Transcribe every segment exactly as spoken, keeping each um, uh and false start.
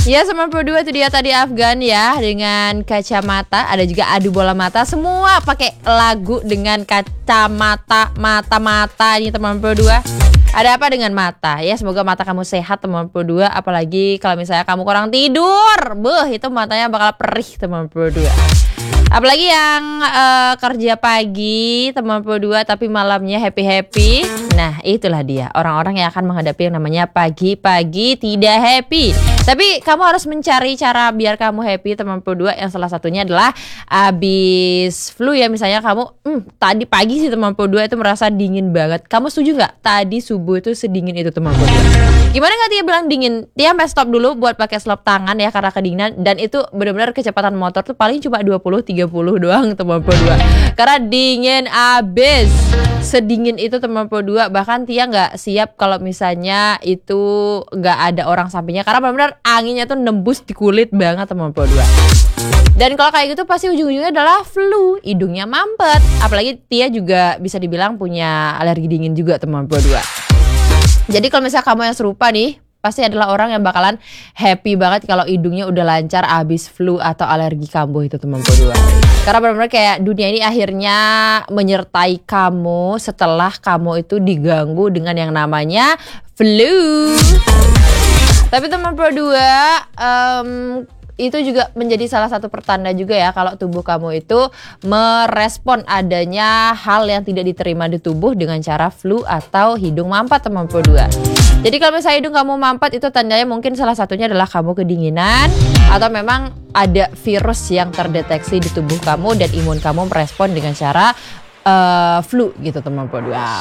Ya, sembilan puluh dua itu dia tadi Afgan ya, dengan kacamata. Ada juga adu bola mata. Semua pakai lagu dengan kacamata, mata-mata ini teman puluh dua. Ada apa dengan mata? Ya, semoga mata kamu sehat teman puluh dua. Apalagi kalau misalnya kamu kurang tidur, beuh, itu matanya bakal perih teman puluh dua. Apalagi yang uh, kerja pagi teman puluh dua tapi malamnya happy-happy. Nah, itulah dia orang-orang yang akan menghadapi yang namanya pagi-pagi tidak happy. Tapi kamu harus mencari cara biar kamu happy teman puluh dua. Yang salah satunya adalah abis flu ya. Misalnya kamu hmm, tadi pagi sih teman puluh dua itu merasa dingin banget. Kamu setuju nggak tadi subuh itu sedingin itu teman puluh dua? Gimana nggak Tia bilang dingin? Tia sampai stop dulu buat pakai selop tangan ya karena kedinginan. Dan itu benar-benar kecepatan motor tuh paling cuma dua puluh tiga puluh doang teman puluh dua. Karena dingin abis. Sedingin itu teman puluh dua. Bahkan Tia nggak siap kalau misalnya itu nggak ada orang sampingnya. Karena benar-benar anginnya tuh nembus di kulit banget teman puluh dua. Dan kalau kayak gitu pasti ujung-ujungnya adalah flu, hidungnya mampet. Apalagi Tia juga bisa dibilang punya alergi dingin juga teman puluh dua. Jadi kalau misalnya kamu yang serupa nih, pasti adalah orang yang bakalan happy banget kalau hidungnya udah lancar abis flu atau alergi kambuh itu teman puluh dua. Karena benar-benar kayak dunia ini akhirnya menyertai kamu setelah kamu itu diganggu dengan yang namanya flu. Tapi teman puluh dua, um, itu juga menjadi salah satu pertanda juga ya kalau tubuh kamu itu merespon adanya hal yang tidak diterima di tubuh dengan cara flu atau hidung mampet teman puluh dua. Jadi kalau misalnya hidung kamu mampet itu tandanya mungkin salah satunya adalah kamu kedinginan atau memang ada virus yang terdeteksi di tubuh kamu dan imun kamu merespon dengan cara uh, flu gitu teman puluh dua.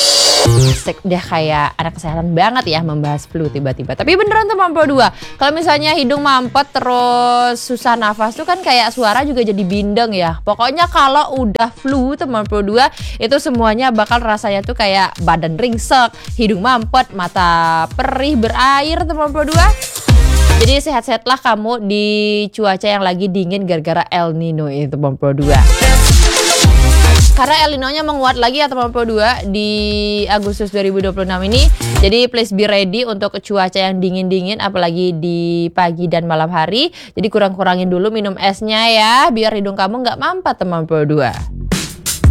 Udah kayak anak kesehatan banget ya membahas flu tiba-tiba. Tapi beneran teman puluh dua, kalau misalnya hidung mampet terus susah nafas tuh kan kayak suara juga jadi bindeng ya. Pokoknya kalau udah flu teman puluh dua itu semuanya bakal rasanya tuh kayak badan ringsek, hidung mampet, mata perih berair teman puluh dua. Jadi sehat-sehatlah kamu di cuaca yang lagi dingin gara-gara El Nino itu teman puluh dua. Karena El Nino-nya menguat lagi ya teman puluh dua di Agustus dua ribu dua puluh enam ini. Jadi please be ready untuk cuaca yang dingin-dingin apalagi di pagi dan malam hari. Jadi kurang-kurangin dulu minum esnya ya biar hidung kamu nggak mampet teman puluh dua.